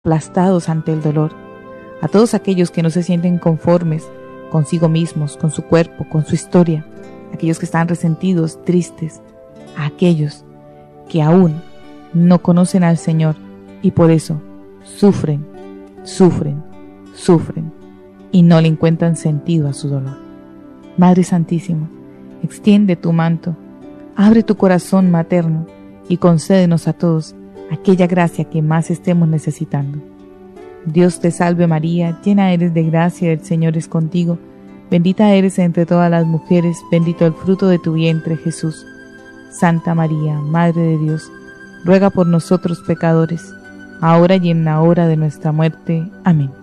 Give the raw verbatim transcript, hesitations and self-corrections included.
aplastados ante el dolor, a todos aquellos que no se sienten conformes consigo mismos, con su cuerpo, con su historia, aquellos que están resentidos, tristes, a aquellos que aún no conocen al Señor y por eso sufren, sufren, sufren y no le encuentran sentido a su dolor. Madre Santísima, extiende tu manto, abre tu corazón materno y concédenos a todos aquella gracia que más estemos necesitando. Dios te salve María, llena eres de gracia, el Señor es contigo, bendita eres entre todas las mujeres, bendito el fruto de tu vientre Jesús. Santa María, Madre de Dios, ruega por nosotros pecadores, ahora y en la hora de nuestra muerte. Amén.